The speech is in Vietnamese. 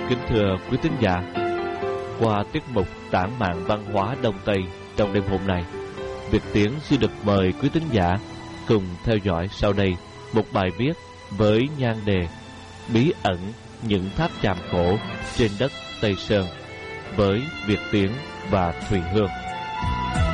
Kính thưa quý thính giả, qua tiết mục tản mạn văn hóa Đông Tây trong đêm hôm nay, Việt Tiến xin được mời quý thính giả cùng theo dõi sau đây một bài viết với nhan đề Bí ẩn những tháp chàm cổ trên đất Tây Sơn với Việt Tiến và Thùy Hương.